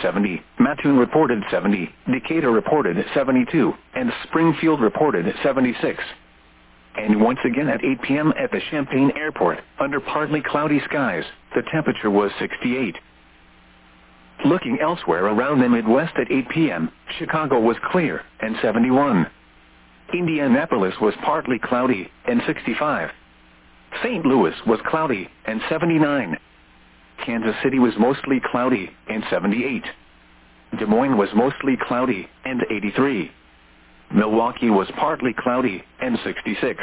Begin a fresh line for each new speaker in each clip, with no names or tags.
70, Mattoon reported 70, Decatur reported 72, and Springfield reported 76. And once again at 8 p.m. at the Champaign Airport, under partly cloudy skies, the temperature was 68. Looking elsewhere around the Midwest at 8 p.m., Chicago was clear, and 71. Indianapolis was partly cloudy, and 65. St. Louis was cloudy, and 79. Kansas City was mostly cloudy, and 78. Des Moines was mostly cloudy, and 83. Milwaukee was partly cloudy, and 66.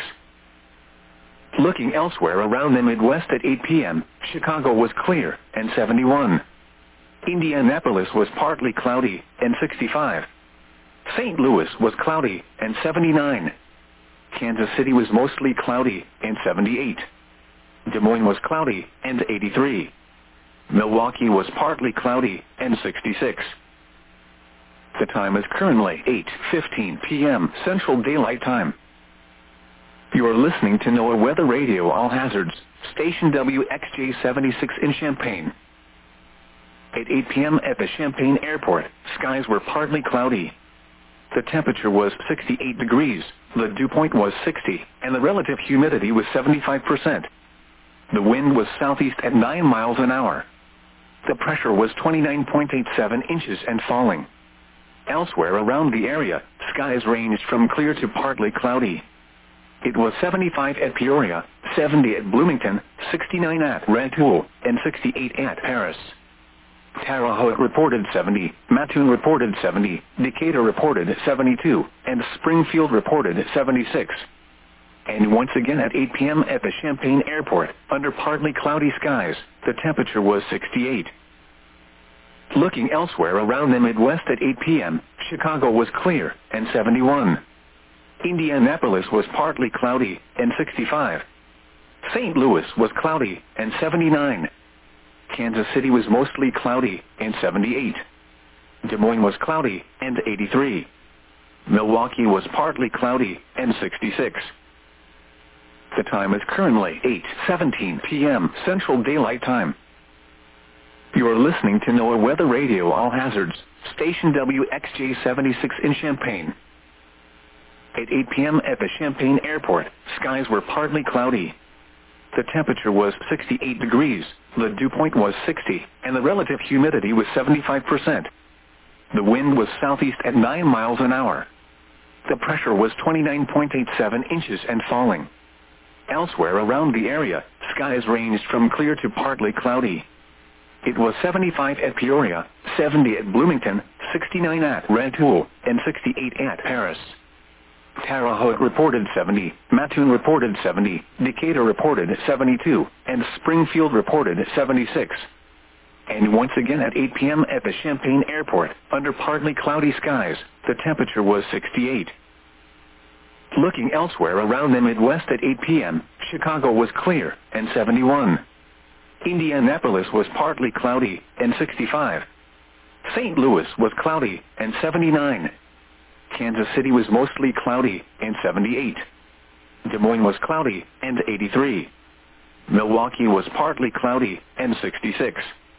Looking elsewhere around the Midwest at 8 p.m., Chicago was clear, and 71. Indianapolis was partly cloudy, and 65. St. Louis was cloudy, and 79. Kansas City was mostly cloudy, and 78. Des Moines was cloudy, and 83. Milwaukee was partly cloudy, and 66. The time is currently 8:15 p.m. Central Daylight Time. You are listening to NOAA Weather Radio All Hazards, station WXJ 76 in Champaign. At 8 p.m. at the Champaign Airport, skies were partly cloudy. The temperature was 68 degrees, the dew point was 60, and the relative humidity was 75%. The wind was southeast at 9 miles an hour. The pressure was 29.87 inches and falling. Elsewhere around the area, skies ranged from clear to partly cloudy. It was 75 at Peoria, 70 at Bloomington, 69 at Rantoul, and 68 at Paris. Terre Haute reported 70, Mattoon reported 70, Decatur reported 72, and Springfield reported 76. And once again at 8 p.m. at the Champaign Airport, under partly cloudy skies, the temperature was 68. Looking elsewhere around the Midwest at 8 p.m., Chicago was clear, and 71. Indianapolis was partly cloudy, and 65. St. Louis was cloudy, and 79. Kansas City was mostly cloudy, and 78. Des Moines was cloudy, and 83. Milwaukee was partly cloudy, and 66. The time is currently 8:17 p.m. Central Daylight Time. You are listening to NOAA Weather Radio All Hazards, station WXJ 76 in Champaign. At 8 p.m. at the Champaign Airport, skies were partly cloudy. The temperature was 68 degrees, the dew point was 60, and the relative humidity was 75%. The wind was southeast at 9 miles an hour. The pressure was 29.87 inches and falling. Elsewhere around the area, skies ranged from clear to partly cloudy. It was 75 at Peoria, 70 at Bloomington, 69 at Rantoul, and 68 at Paris. Terre Haute reported 70, Mattoon reported 70, Decatur reported 72, and Springfield reported 76. And once again at 8 p.m. at the Champaign Airport, under partly cloudy skies, the temperature was 68. Looking elsewhere around the Midwest at 8 p.m., Chicago was clear, and 71. Indianapolis was partly cloudy, and 65. St. Louis was cloudy, and 79. Kansas City was mostly cloudy, and 78. Des Moines was cloudy, and 83. Milwaukee was partly cloudy, and 66.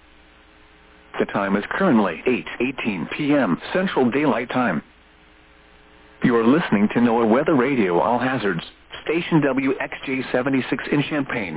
The time is currently 8:18 p.m. Central Daylight Time. You are listening to NOAA Weather Radio All Hazards, station WXJ 76 in Champaign.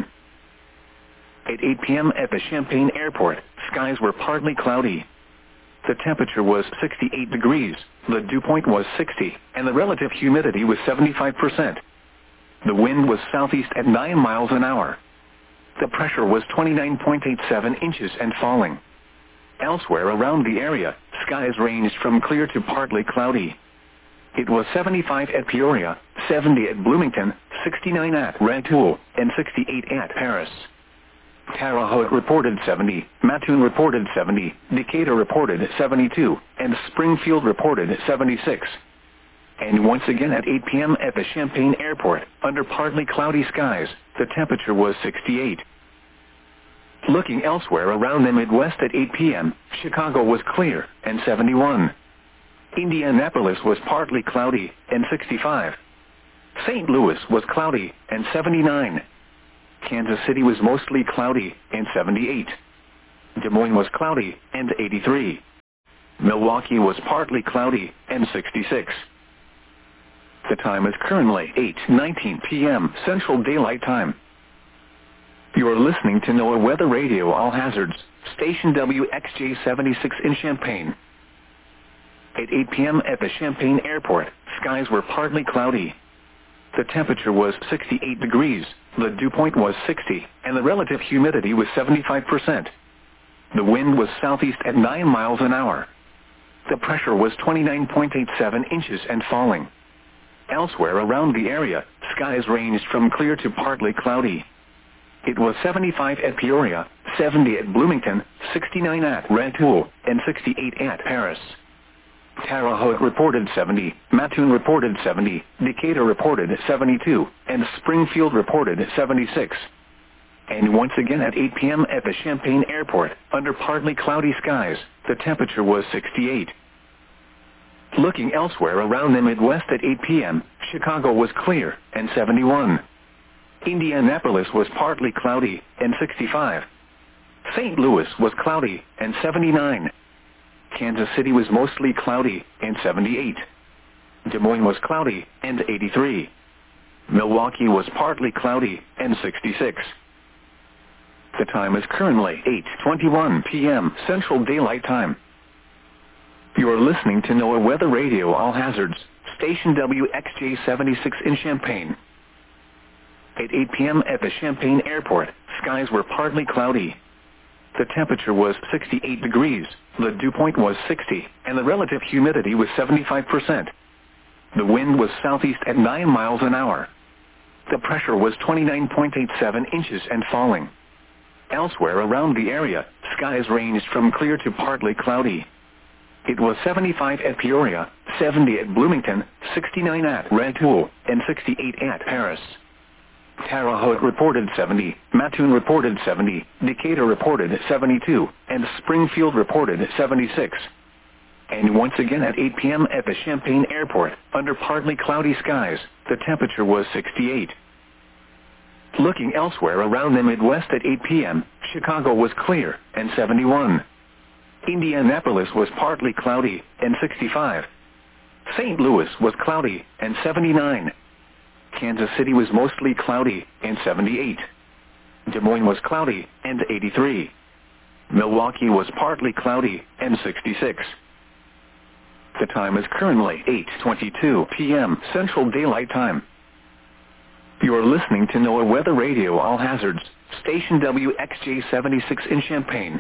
At 8 p.m. at the Champaign Airport, skies were partly cloudy. The temperature was 68 degrees, the dew point was 60, and the relative humidity was 75%. The wind was southeast at 9 miles an hour. The pressure was 29.87 inches and falling. Elsewhere around the area, skies ranged from clear to partly cloudy. It was 75 at Peoria, 70 at Bloomington, 69 at Rantoul, and 68 at Paris. Terre Haute reported 70, Mattoon reported 70, Decatur reported 72, and Springfield reported 76. And once again at 8 p.m. at the Champaign Airport, under partly cloudy skies, the temperature was 68. Looking elsewhere around the Midwest at 8 p.m., Chicago was clear, and 71. Indianapolis was partly cloudy, and 65. St. Louis was cloudy, and 79. Kansas City was mostly cloudy, and 78. Des Moines was cloudy, and 83. Milwaukee was partly cloudy and 66. The time is currently 8:19 p.m. Central Daylight Time. You are listening to NOAA Weather Radio All Hazards, station WXJ-76 in Champaign. At 8 p.m. at the Champaign Airport, skies were partly cloudy. The temperature was 68 degrees, the dew point was 60, and the relative humidity was 75%. The wind was southeast at 9 miles an hour. The pressure was 29.87 inches and falling. Elsewhere around the area, skies ranged from clear to partly cloudy. It was 75 at Peoria, 70 at Bloomington, 69 at Rantoul, and 68 at Paris. Terre Haute reported 70, Mattoon reported 70, Decatur reported 72, and Springfield reported 76. And once again at 8 p.m. at the Champaign Airport, under partly cloudy skies, the temperature was 68. Looking elsewhere around the Midwest at 8 p.m., Chicago was clear and 71. Indianapolis was partly cloudy and 65. St. Louis was cloudy and 79. Kansas City was mostly cloudy and 78. Des Moines was cloudy and 83. Milwaukee was partly cloudy and 66. The time is currently 8:21 p.m. Central Daylight Time. You are listening to NOAA Weather Radio All Hazards, station WXJ-76 in Champaign. At 8 p.m. at the Champaign Airport, skies were partly cloudy. The temperature was 68 degrees, the dew point was 60, and the relative humidity was 75%. The wind was southeast at 9 miles an hour. The pressure was 29.87 inches and falling. Elsewhere around the area, skies ranged from clear to partly cloudy. It was 75 at Peoria, 70 at Bloomington, 69 at Rantoul, and 68 at Paris. Terre Haute reported 70, Mattoon reported 70, Decatur reported 72, and Springfield reported 76. And once again at 8 p.m. at the Champaign Airport, under partly cloudy skies, the temperature was 68. Looking elsewhere around the Midwest at 8 p.m., Chicago was clear and 71. Indianapolis was partly cloudy and 65. St. Louis was cloudy and 79. Kansas City was mostly cloudy and 78. Des Moines was cloudy and 83. Milwaukee was partly cloudy and 66. The time is currently 8:22 p.m. Central Daylight Time. You are listening to NOAA Weather Radio All Hazards, station WXJ-76 in Champaign.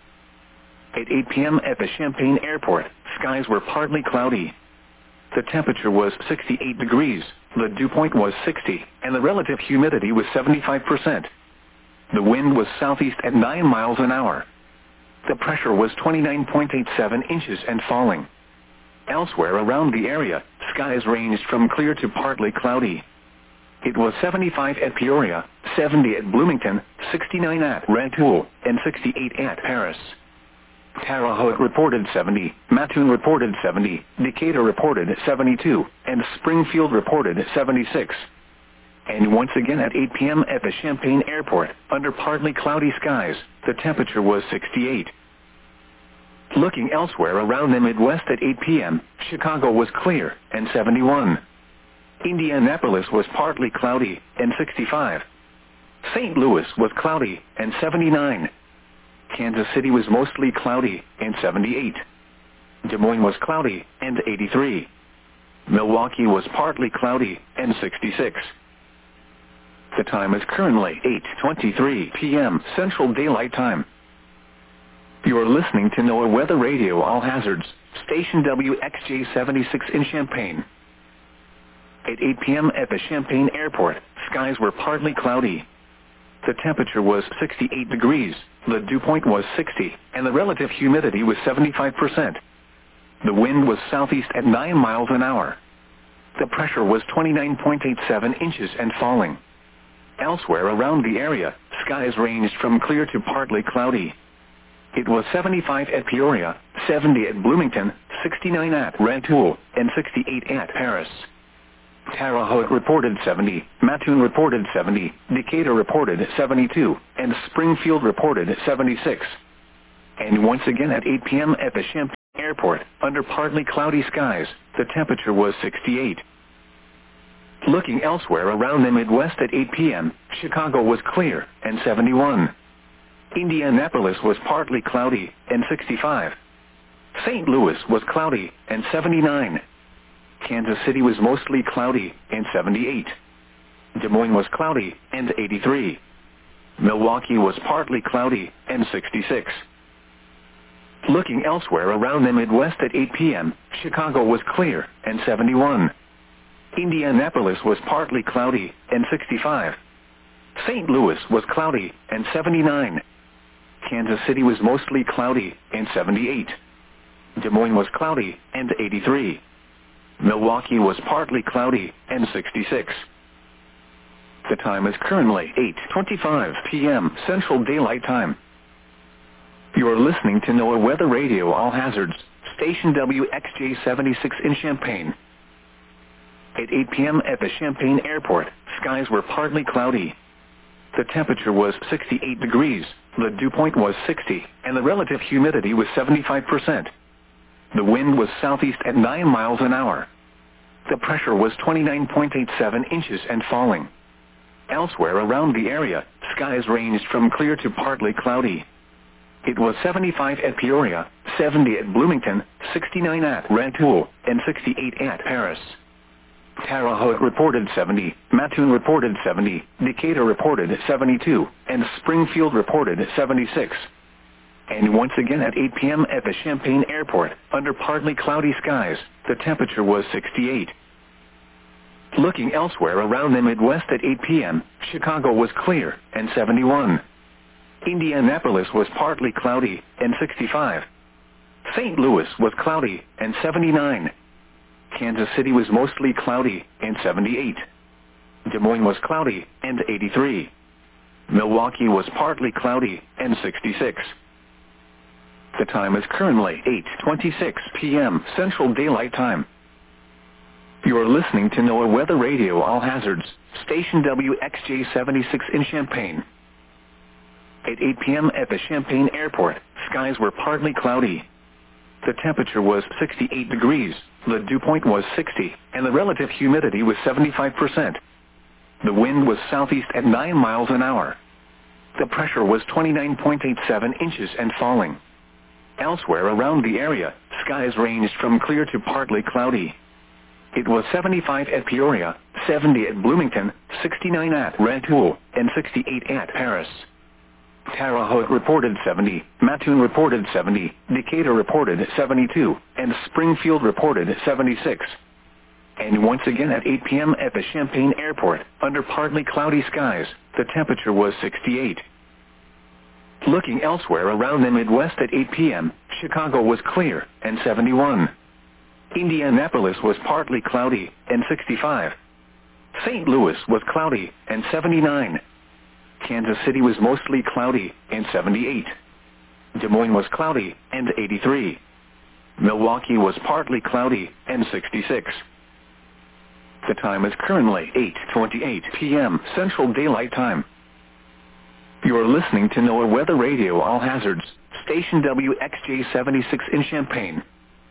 At 8 p.m. at the Champaign Airport, skies were partly cloudy. The temperature was 68 degrees, the dew point was 60, and the relative humidity was 75%. The wind was southeast at 9 miles an hour. The pressure was 29.87 inches and falling. Elsewhere around the area, skies ranged from clear to partly cloudy. It was 75 at Peoria, 70 at Bloomington, 69 at Rantoul, and 68 at Paris. Terre Haute reported 70, Mattoon reported 70, Decatur reported 72, and Springfield reported 76. And once again at 8 p.m. at the Champaign Airport, under partly cloudy skies, the temperature was 68. Looking elsewhere around the Midwest at 8 p.m., Chicago was clear and 71. Indianapolis was partly cloudy and 65. St. Louis was cloudy and 79. Kansas City was mostly cloudy and 78. Des Moines was cloudy and 83. Milwaukee was partly cloudy and 66. The time is currently 8:23 p.m. Central Daylight Time. You are listening to NOAA Weather Radio All Hazards, station WXJ-76 in Champaign. At 8 p.m. at the Champaign Airport, skies were partly cloudy. The temperature was 68 degrees, the dew point was 60, and the relative humidity was 75%. The wind was southeast at 9 miles an hour. The pressure was 29.87 inches and falling. Elsewhere around the area, skies ranged from clear to partly cloudy. It was 75 at Peoria, 70 at Bloomington, 69 at Rantoul, and 68 at Paris. Terre Haute reported 70, Mattoon reported 70, Decatur reported 72, and Springfield reported 76. And once again at 8 p.m. at the Champaign Airport, under partly cloudy skies, the temperature was 68. Looking elsewhere around the Midwest at 8 p.m., Chicago was clear, and 71. Indianapolis was partly cloudy, and 65. St. Louis was cloudy, and 79. Kansas City was mostly cloudy, and 78. Des Moines was cloudy, and 83. Milwaukee was partly cloudy, and 66. Looking elsewhere around the Midwest at 8 p.m., Chicago was clear, and 71. Indianapolis was partly cloudy, and 65. St. Louis was cloudy, and 79. Kansas City was mostly cloudy, and 78. Des Moines was cloudy, and 83. Milwaukee was partly cloudy, and 66. The time is currently 8:25 p.m. Central Daylight Time. You are listening to NOAA Weather Radio All Hazards, station WXJ-76 in Champaign. At 8 p.m. at the Champaign Airport, skies were partly cloudy. The temperature was 68 degrees, the dew point was 60, and the relative humidity was 75%. The wind was southeast at 9 miles an hour. The pressure was 29.87 inches and falling. Elsewhere around the area, skies ranged from clear to partly cloudy. It was 75 at Peoria, 70 at Bloomington, 69 at Rantoul, and 68 at Paris. Terre Haute reported 70, Mattoon reported 70, Decatur reported 72, and Springfield reported 76. And once again at 8 p.m. at the Champaign Airport, under partly cloudy skies, the temperature was 68. Looking elsewhere around the Midwest at 8 p.m., Chicago was clear, and 71. Indianapolis was partly cloudy, and 65. St. Louis was cloudy, and 79. Kansas City was mostly cloudy, and 78. Des Moines was cloudy, and 83. Milwaukee was partly cloudy, and 66. The time is currently 8:26 p.m. Central Daylight Time. You are listening to NOAA Weather Radio All Hazards, station WXJ-76 in Champaign. At 8 p.m. at the Champaign Airport, skies were partly cloudy. The temperature was 68 degrees, the dew point was 60, and the relative humidity was 75%. The wind was southeast at 9 miles an hour. The pressure was 29.87 inches and falling. Elsewhere around the area, skies ranged from clear to partly cloudy. It was 75 at Peoria, 70 at Bloomington, 69 at Rantoul, and 68 at Paris. Terre Haute reported 70, Mattoon reported 70, Decatur reported 72, and Springfield reported 76. And once again at 8 p.m. at the Champaign Airport, under partly cloudy skies, the temperature was 68. Looking elsewhere around the Midwest at 8 p.m., Chicago was clear, and 71. Indianapolis was partly cloudy, and 65. St. Louis was cloudy, and 79. Kansas City was mostly cloudy, and 78. Des Moines was cloudy, and 83. Milwaukee was partly cloudy, and 66. The time is currently 8:28 p.m. Central Daylight Time. You are listening to NOAA Weather Radio All Hazards, station WXJ-76 in Champaign.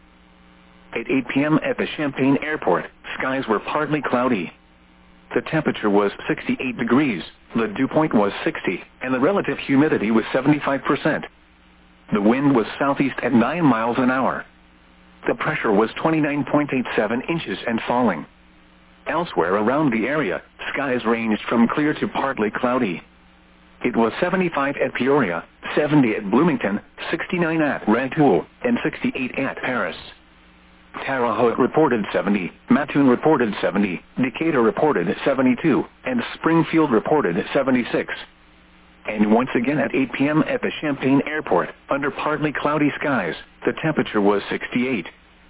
At 8 p.m. at the Champaign Airport, skies were partly cloudy. The temperature was 68 degrees, the dew point was 60, and the relative humidity was 75%. The wind was southeast at 9 miles an hour. The pressure was 29.87 inches and falling. Elsewhere around the area, skies ranged from clear to partly cloudy. It was 75 at Peoria, 70 at Bloomington, 69 at Rantoul, and 68 at Paris. Terre Haute reported 70, Mattoon reported 70, Decatur reported 72, and Springfield reported 76. And once again at 8 p.m. at the Champaign Airport, under partly cloudy skies, the temperature was 68.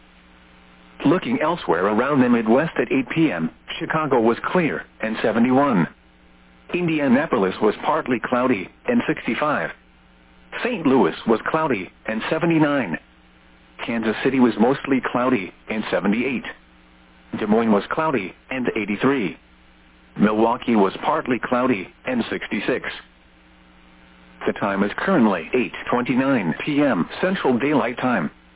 Looking elsewhere around the Midwest at 8 p.m., Chicago was clear, and 71. Indianapolis was partly cloudy, and 65. St. Louis was cloudy, and 79. Kansas City was mostly cloudy, and 78. Des Moines was cloudy, and 83. Milwaukee was partly cloudy, and 66. The time is currently 8:29 p.m. Central Daylight Time.